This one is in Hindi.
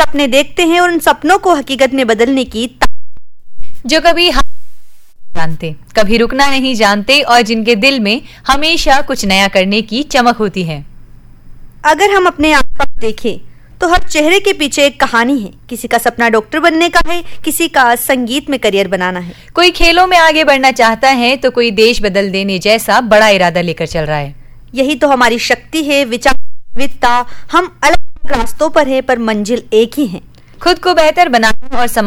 सपने देखते हैं और उन सपनों को हकीकत में बदलने की जो कभी जानते, कभी रुकना नहीं जानते और जिनके दिल में हमेशा कुछ नया करने की चमक होती है। अगर हम अपने आसपास देखें तो हर चेहरे के पीछे एक कहानी है। किसी का सपना डॉक्टर बनने का है, किसी का संगीत में करियर बनाना है, कोई खेलों में आगे बढ़ना चाहता है तो कोई देश बदल देने जैसा बड़ा इरादा लेकर चल रहा है। यही तो हमारी शक्ति है, विचार विविधता। हम अलग रास्तों पर हैं पर मंजिल एक ही है, खुद को बेहतर बनाना और